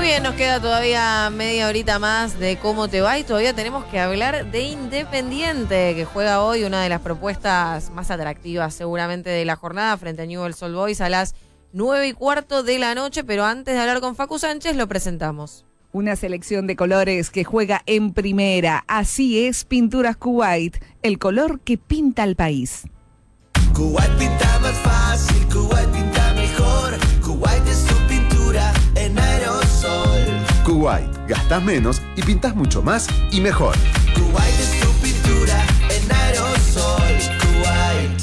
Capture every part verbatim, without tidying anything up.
bien, nos queda todavía media horita más de cómo te va y todavía tenemos que hablar de Independiente, que juega hoy una de las propuestas más atractivas seguramente de la jornada frente a Newell's Old Boys a las nueve y cuarto de la noche, pero antes de hablar con Facu Sánchez lo presentamos. Una selección de colores que juega en primera. Así es Pinturas Kuwait, el color que pinta al país. Kuwait pinta más fácil, Kuwait pinta mejor. Kuwait es tu pintura en aerosol. Kuwait, gastás menos y pintás mucho más y mejor. Kuwait es tu pintura en aerosol. Kuwait.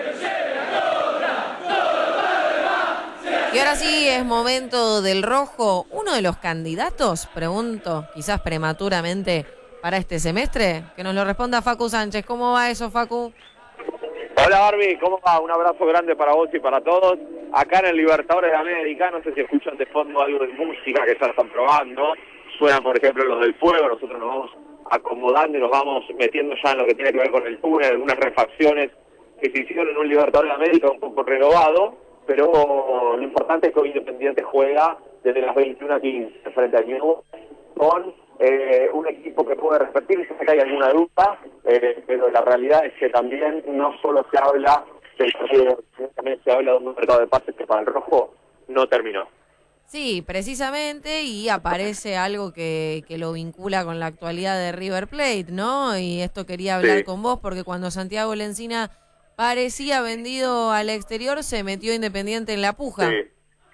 Y ahora sí es momento del rojo. Uno de los candidatos, pregunto, quizás prematuramente para este semestre, que nos lo responda Facu Sánchez. ¿Cómo va eso, Facu? Hola Barbie, ¿cómo va? Un abrazo grande para vos y para todos. Acá en el Libertadores de América, no sé si escuchan de fondo algo de música que ya están probando. Suenan, por ejemplo, los del fuego. Nosotros nos vamos acomodando y nos vamos metiendo ya en lo que tiene que ver con el túnel, algunas refacciones que se hicieron en un Libertadores de América un poco renovado, pero lo importante es que hoy Independiente juega desde las veintiuna a quince frente a Newell's con eh, un equipo que puede repetir, si que hay alguna duda, eh, pero la realidad es que también no solo se habla del partido, también se habla de un mercado de pases que para el rojo no terminó. Sí, precisamente, y aparece algo que, que lo vincula con la actualidad de River Plate, ¿no? Y esto quería hablar sí. con vos, porque cuando Santiago Lencina parecía vendido al exterior, se metió Independiente en la puja. Sí.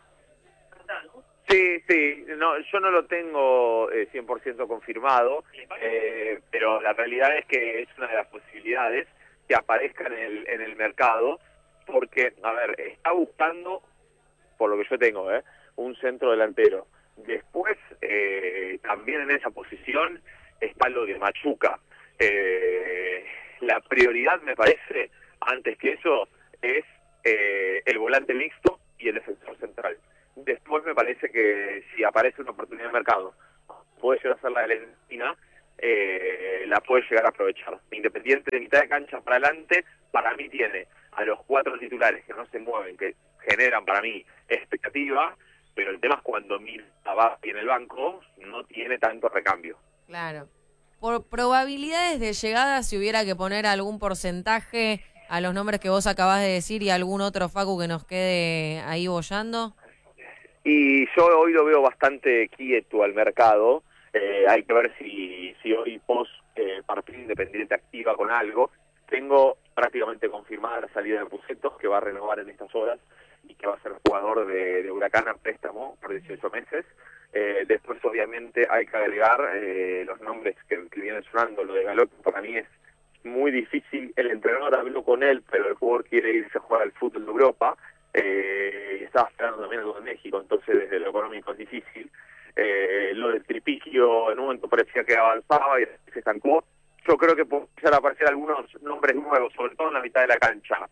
Sí, sí, no, yo no lo tengo eh, cien por ciento confirmado, eh, pero la realidad es que es una de las posibilidades que aparezca en el, en el mercado, porque, a ver, está buscando, por lo que yo tengo, eh, un centro delantero. Después, eh, también en esa posición está lo de Machuca. Eh, la prioridad, me parece, antes que eso, es eh, el volante mixto y el defensor central. Después me parece que si aparece una oportunidad de mercado, puede llegar a ser la de Lencina, eh, la puede llegar a aprovechar. Independiente de mitad de cancha para adelante, para mí tiene a los cuatro titulares que no se mueven, que generan para mí expectativa, pero el tema es cuando mira va en el banco, no tiene tanto recambio. Claro. Por probabilidades de llegada, si hubiera que poner algún porcentaje a los nombres que vos acabás de decir y algún otro, Facu, que nos quede ahí bollando. Y yo hoy lo veo bastante quieto al mercado. Eh, hay que ver si, si hoy post eh, partido Independiente activa con algo. Tengo prácticamente confirmada la salida de Pucetos, que va a renovar en estas horas y que va a ser jugador de, de Huracán a préstamo por dieciocho meses. Eh, después, obviamente, hay que agregar eh, los nombres que, que vienen sonando. Lo de Galop para mí es muy difícil. El entrenador habló con él, pero el jugador quiere irse a jugar al fútbol de Europa. Eh, y estaba esperando también algo de México, entonces desde lo económico es difícil. Eh, lo del Tripiquio en un momento parecía que avanzaba y se estancó. Yo creo que pueden aparecer algunos nombres nuevos, sobre todo en la mitad de la cancha.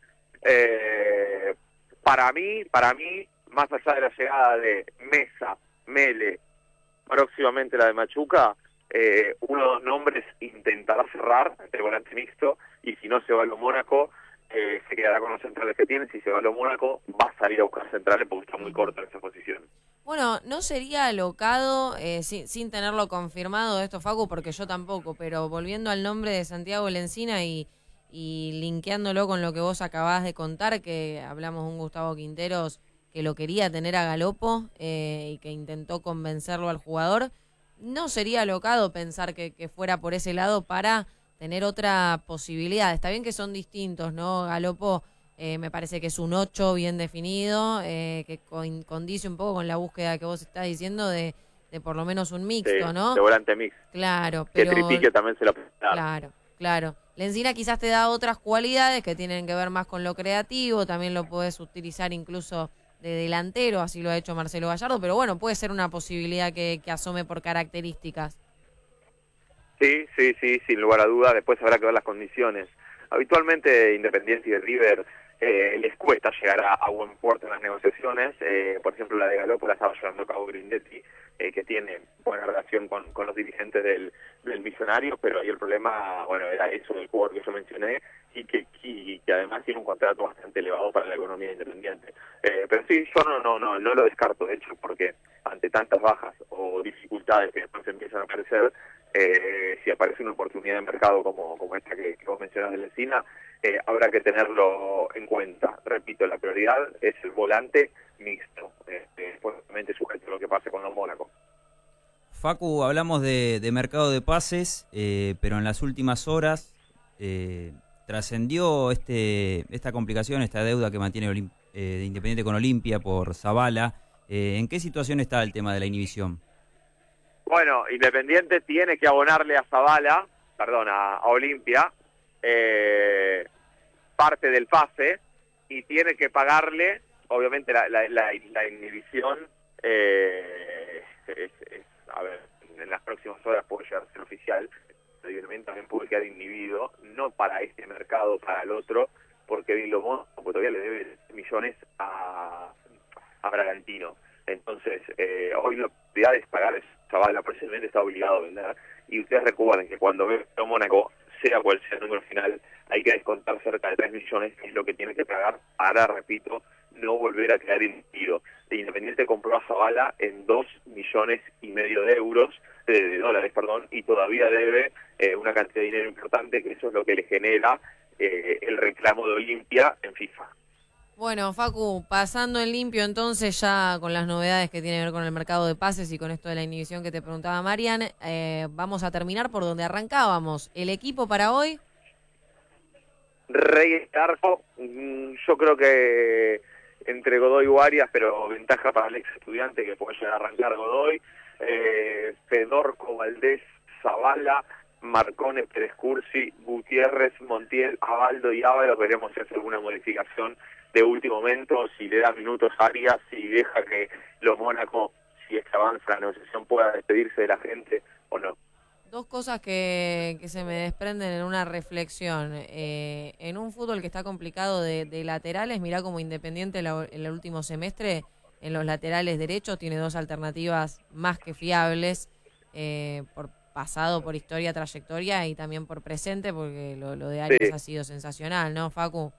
Eh, para mí, para mí, más allá de la llegada de Mesa, Mele, próximamente la de Machuca, eh, uno de los nombres intentará cerrar ante el volante mixto, y si no se va a lo Mónaco, Eh, se quedará con los centrales que tiene. Si se va a lo Mónaco, va a salir a buscar centrales porque está muy corta en esa posición. Bueno, no sería alocado, eh, sin, sin tenerlo confirmado esto, Facu, porque yo tampoco, pero volviendo al nombre de Santiago Lencina y, y linkeándolo con lo que vos acabás de contar, que hablamos de un Gustavo Quinteros que lo quería tener a Galopo eh, y que intentó convencerlo al jugador, ¿no sería alocado pensar que, que fuera por ese lado para tener otra posibilidad? Está bien que son distintos, ¿no? Galopo eh, me parece que es un ocho bien definido, eh, que con, condice un poco con la búsqueda que vos estás diciendo de, de por lo menos un mixto, sí, ¿no? De volante mixto. Claro, pero... Que Tripique también se lo puede dar. Claro, claro. Lencina quizás te da otras cualidades que tienen que ver más con lo creativo, también lo podés utilizar incluso de delantero, así lo ha hecho Marcelo Gallardo, pero bueno, puede ser una posibilidad que, que asome por características. Sí, sí, sí, sin lugar a dudas. Después habrá que ver las condiciones. Habitualmente Independiente y River eh, les cuesta llegar a, a buen puerto en las negociaciones. Eh, por ejemplo, la de Galopo la estaba llevando a cabo Grindetti, eh, que tiene buena relación con, con los dirigentes del, del Millonario, pero ahí el problema, bueno, era eso del jugador que yo mencioné, y que, y que además tiene un contrato bastante elevado para la economía independiente. Eh, pero sí, yo no, no, no, no lo descarto, de hecho, porque ante tantas bajas o dificultades que después empiezan a aparecer, eh, si aparece una oportunidad de mercado como, como esta que, que vos mencionás de la Encina, eh, habrá que tenerlo en cuenta. Repito, la prioridad es el volante mixto, este, fuertemente sujeto a lo que pase con los Mónaco. Facu, hablamos de, de mercado de pases, eh, pero en las últimas horas eh, trascendió este esta complicación, esta deuda que mantiene Olim, eh, de Independiente con Olimpia por Zabala. Eh, ¿En qué situación está el tema de la inhibición? Bueno, Independiente tiene que abonarle a Zabala, perdón, a, a Olimpia, eh, parte del pase, y tiene que pagarle, obviamente, la, la, la, la inhibición, eh, es, es, a ver, en las próximas horas puede llegar a ser oficial, evidentemente también puede quedar inhibido, no para este mercado, para el otro, porque Vilomón todavía le debe millones a, a Bragantino. Entonces, eh, hoy la prioridad es pagar esa Zabala, precisamente está obligado a vender. Y ustedes recuerden que cuando ve a Mónaco, sea cual sea el número final, hay que descontar cerca de tres millones, que es lo que tiene que pagar para, repito, no volver a quedar inhibido. El Independiente compró a Zabala en dos millones y medio de euros, de, de dólares, perdón, y todavía debe eh, una cantidad de dinero importante, que eso es lo que le genera eh, el reclamo de Olimpia en FIFA. Bueno, Facu, pasando en limpio entonces ya con las novedades que tienen que ver con el mercado de pases y con esto de la inhibición que te preguntaba Marian, eh, vamos a terminar por donde arrancábamos. ¿El equipo para hoy? Rey Arco, yo creo que entre Godoy y Arias, pero ventaja para el ex estudiante que puede llegar a arrancar Godoy, eh, Fedorco, Valdés, Zabala, Marcone, Pérez Cursi, Gutiérrez, Montiel, Abaldo y Ábalos. Veremos si hace alguna modificación de último momento, si le da minutos a Arias, si deja que los Mónaco, si es que avanza la negociación, pueda despedirse de la gente o no. Dos cosas que, que se me desprenden en una reflexión. Eh, en un fútbol que está complicado de, de laterales, mirá como Independiente la, en el último semestre, en los laterales derechos, tiene dos alternativas más que fiables, eh, por pasado, por historia, trayectoria y también por presente, porque lo, lo de Arias sí ha sido sensacional, ¿no, Facu?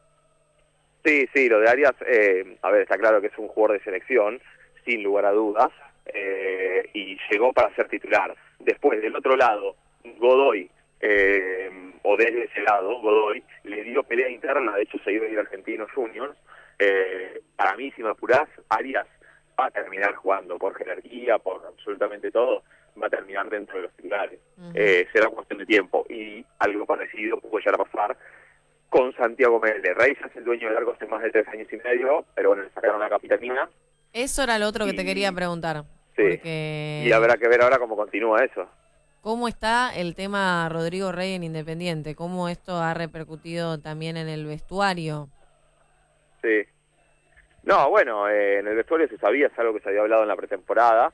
Sí, sí, lo de Arias, eh, a ver, está claro que es un jugador de selección, sin lugar a dudas, eh, y llegó para ser titular. Después, del otro lado, Godoy, eh, o desde ese lado, Godoy, le dio pelea interna, de hecho se iba a ir a Argentinos Juniors. Eh, para mí, si me apurás, Arias va a terminar jugando por jerarquía, por absolutamente todo, va a terminar dentro de los titulares. Uh-huh. Eh, será cuestión de tiempo, y algo parecido puede llegar a pasar con Santiago Mele. Reyes es el dueño del Arco hace más de tres años y medio, pero bueno, le sacaron la capitanía. Eso era lo otro y, que te quería preguntar. Sí, porque... y habrá que ver ahora cómo continúa eso. ¿Cómo está el tema Rodrigo Rey en Independiente? ¿Cómo esto ha repercutido también en el vestuario? Sí. No, bueno, eh, en el vestuario se sabía, es algo que se había hablado en la pretemporada,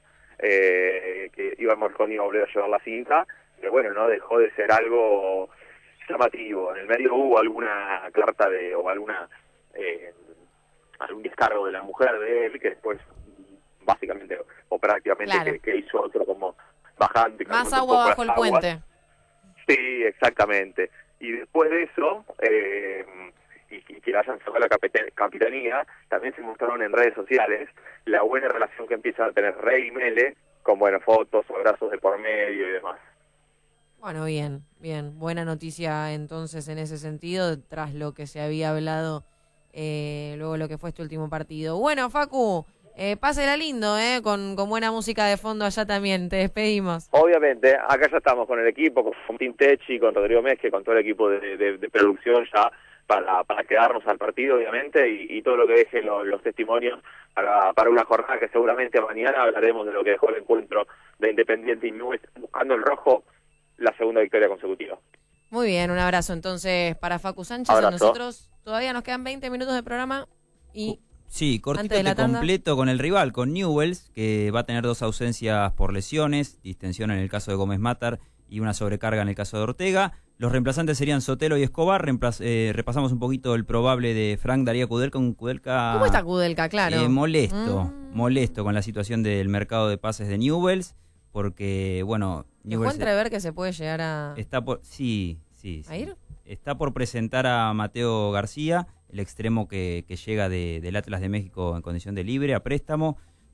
eh, que Iván Marconi iba a volver a llevar la cinta, pero bueno, no dejó de ser algo llamativo. En el medio hubo alguna carta de o alguna eh, algún descargo de la mujer de él, que después básicamente o prácticamente claro. que, que hizo otro como bajante. Más agua bajo el aguas. puente. Sí, exactamente. Y después de eso, eh, y, y que hayan sacado la capitanía, también se mostraron en redes sociales la buena relación que empiezan a tener Rey y Mele, con buenas fotos, abrazos de por medio y demás. Bueno, bien, bien. Buena noticia entonces en ese sentido, tras lo que se había hablado eh, luego lo que fue este último partido. Bueno, Facu, eh, pásela lindo, eh, con, con buena música de fondo allá también. Te despedimos. Obviamente, acá ya estamos con el equipo, con Tim Techi, con Rodrigo Mezque, con todo el equipo de, de, de producción ya para, para quedarnos al partido, obviamente, y, y todo lo que dejen los, los testimonios para, para una jornada que seguramente mañana hablaremos de lo que dejó el encuentro de Independiente y Nubes buscando el rojo, la segunda victoria consecutiva. Muy bien, un abrazo entonces para Facu Sánchez. A nosotros todavía nos quedan veinte minutos de programa y... Sí, cortito de completo con el rival, con Newell's, que va a tener dos ausencias por lesiones, distensión en el caso de Gómez Matar y una sobrecarga en el caso de Ortega. Los reemplazantes serían Sotelo y Escobar. Reemplaz, eh, repasamos un poquito el probable de Frank Darío Kudelka. Un Kudelka ¿Cómo está Kudelka? Claro. Eh, molesto, mm. molesto con la situación del mercado de pases de Newell's, porque, bueno... Dejó entrever que se puede llegar a... Está por, sí, sí, sí. ¿A ir? Está por presentar a Mateo García, el extremo que, que llega de, del Atlas de México en condición de libre, a préstamo,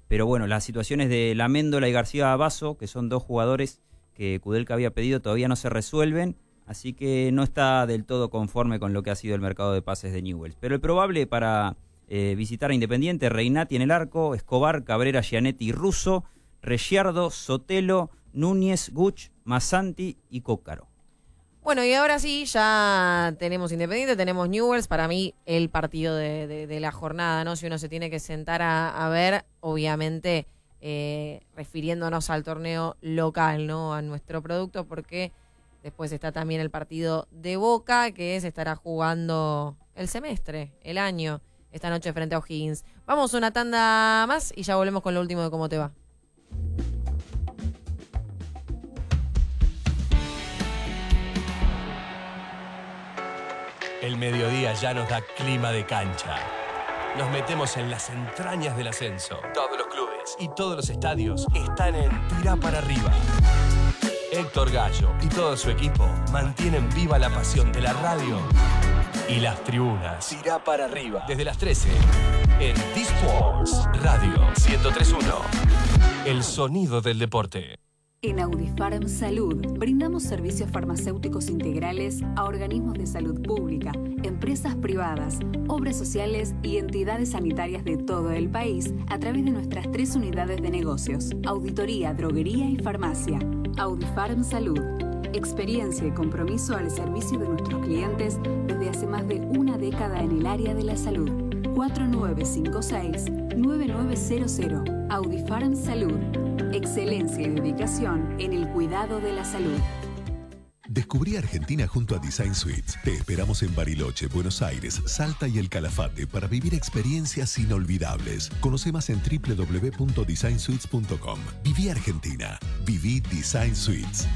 pero bueno, las situaciones de Laméndola y García Basso, que son dos jugadores que Kudelka había pedido, todavía no se resuelven, así que no está del todo conforme con lo que ha sido el mercado de pases de Newell's. Pero el probable para eh, visitar a Independiente: Reinati en el arco, Escobar, Cabrera, Gianetti y Russo, Reggiardo, Sotelo, Núñez, Guch, Massanti y Cócaro. Bueno, y ahora sí, ya tenemos Independiente, tenemos Newell's. Para mí, el partido de, de, de la jornada, ¿no? Si uno se tiene que sentar a, a ver, obviamente, eh, refiriéndonos al torneo local, ¿no? A nuestro producto, porque después está también el partido de Boca, que se estará jugando el semestre, el año, esta noche frente a O'Higgins. Vamos a una tanda más y ya volvemos con lo último de Cómo Te Va. El mediodía ya nos da clima de cancha. Nos metemos en las entrañas del ascenso. Todos los clubes y todos los estadios están en Tira para Arriba. Héctor Gallo y todo su equipo mantienen viva la pasión de la radio y las tribunas. Tira para Arriba. Desde las trece en D-Sports Radio ciento tres punto uno. El sonido del deporte. En Audifarm Salud brindamos servicios farmacéuticos integrales a organismos de salud pública, empresas privadas, obras sociales y entidades sanitarias de todo el país a través de nuestras tres unidades de negocios: auditoría, droguería y farmacia. Audifarm Salud. Experiencia y compromiso al servicio de nuestros clientes desde hace más de una década en el área de la salud. cuatro nueve cinco seis, nueve nueve cero cero. Audifarm Salud. Excelencia y dedicación en el cuidado de la salud. Descubrí Argentina junto a Design Suites. Te esperamos en Bariloche, Buenos Aires, Salta y El Calafate para vivir experiencias inolvidables. Conoce más en doble u doble u doble u punto design suites punto com. Viví Argentina. Viví Design Suites.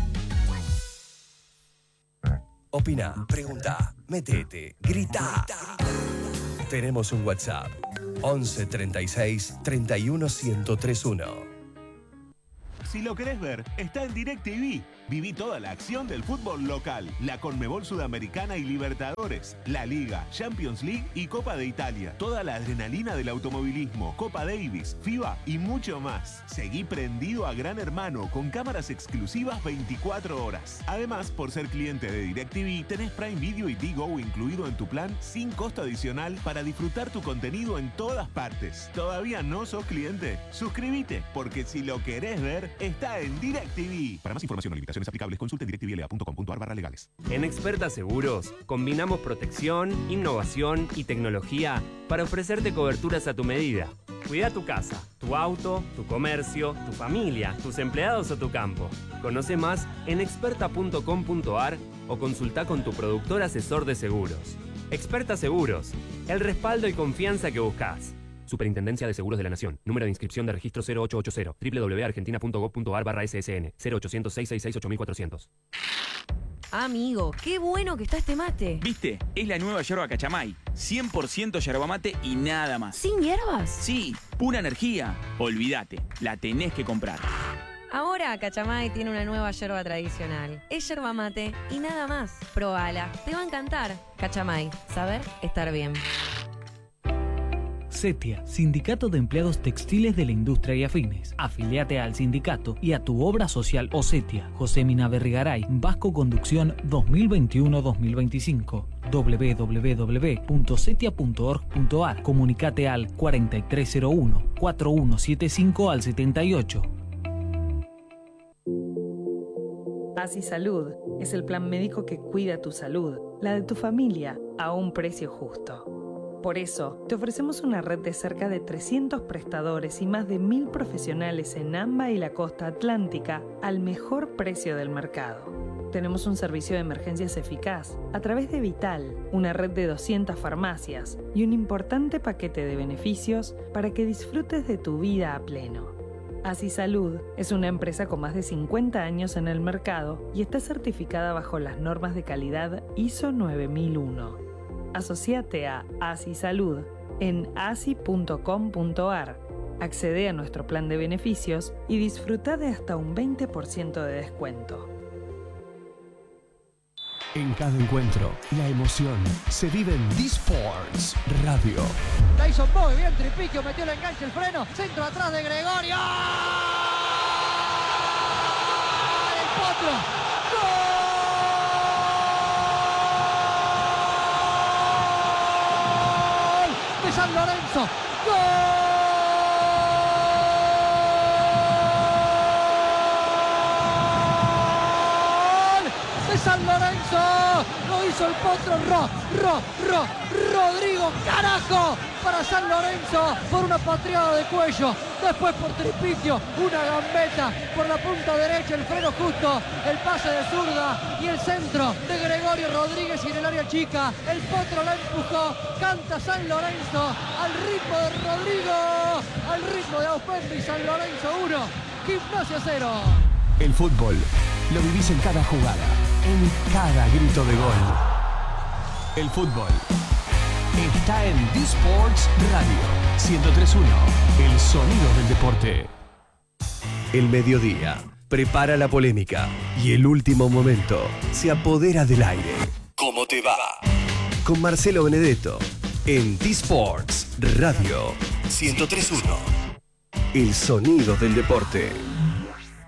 Opina, pregunta, metete, grita. Tenemos un WhatsApp: once treinta y seis, treinta y uno, ciento tres uno. Si lo querés ver, está en DirecTV. Viví toda la acción del fútbol local, la Conmebol Sudamericana y Libertadores, la Liga, Champions League y Copa de Italia. Toda la adrenalina del automovilismo, Copa Davis, FIBA y mucho más. Seguí prendido a Gran Hermano con cámaras exclusivas veinticuatro horas. Además, por ser cliente de DirecTV, tenés Prime Video y Digo incluido en tu plan sin costo adicional para disfrutar tu contenido en todas partes. ¿Todavía no sos cliente? Suscríbete, porque si lo querés ver, está en DirecTV. Para más información o limitaciones aplicables, consulte directv l a punto com punto a r barra legales. En Experta Seguros, combinamos protección, innovación y tecnología para ofrecerte coberturas a tu medida. Cuida tu casa, tu auto, tu comercio, tu familia, tus empleados o tu campo. Conoce más en experta punto com punto a r o consulta con tu productor asesor de seguros. Experta Seguros, el respaldo y confianza que buscas. Superintendencia de Seguros de la Nación. Número de inscripción de registro cero ocho ocho cero. doble u doble u doble u punto argentina punto gov punto a r barra S S N. cero ochocientos, seiscientos sesenta y seis, ocho mil cuatrocientos. Amigo, qué bueno que está este mate. ¿Viste? Es la nueva yerba Cachamay. cien por ciento yerba mate y nada más. ¿Sin hierbas? Sí, pura energía. Olvídate, la tenés que comprar. Ahora Cachamay tiene una nueva yerba tradicional. Es yerba mate y nada más. Probala, te va a encantar. Cachamay, saber estar bien. CETIA, Sindicato de Empleados Textiles de la Industria y Afines. Afiliate al sindicato y a tu obra social o CETIA. José Mina Berrigaray, Vasco Conducción dos mil veintiuno dos mil veinticinco. doble u doble u doble u punto cetia punto org punto a r. Comunicate al cuarenta y tres cero uno, cuarenta y uno setenta y cinco al setenta y ocho. Así Salud es el plan médico que cuida tu salud, la de tu familia, a un precio justo. Por eso, te ofrecemos una red de cerca de trescientos prestadores y más de mil profesionales en AMBA y la costa atlántica al mejor precio del mercado. Tenemos un servicio de emergencias eficaz a través de Vital, una red de doscientas farmacias y un importante paquete de beneficios para que disfrutes de tu vida a pleno. Así Salud es una empresa con más de cincuenta años en el mercado y está certificada bajo las normas de calidad I S O nueve mil uno. Asociate a Así Salud en asi punto com punto a r. Accede a nuestro plan de beneficios y disfruta de hasta un veinte por ciento de descuento. En cada encuentro, la emoción se vive en D-Sports Radio. Tyson Bogue, bien Tripiquio, metió el enganche, el freno, centro atrás de Gregorio. El potro. ¡Gol! De San Lorenzo. ¡Gol! San Lorenzo, lo hizo el potro Ro, Ro, Ro, Rodrigo, carajo, para San Lorenzo, por una patriada de cuello, después por Tripiquio, una gambeta, por la punta derecha, el freno justo, el pase de zurda y el centro de Gregorio Rodríguez y en el área chica, el potro la empujó, canta San Lorenzo, al ritmo de Rodrigo, al ritmo de Aufendi, San Lorenzo uno, Gimnasia cero. El fútbol lo vivís en cada jugada, en cada grito de gol. El fútbol está en D-Sports Radio ciento tres punto uno, el sonido del deporte. El mediodía prepara la polémica y el último momento se apodera del aire. ¿Cómo te va? Con Marcelo Benedetto en D-Sports Radio ciento tres punto uno, el sonido del deporte.